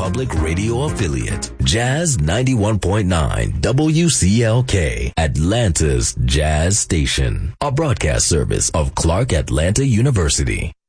Public Radio affiliate, Jazz 91.9 WCLK, Atlanta's Jazz Station, a broadcast service of Clark Atlanta University.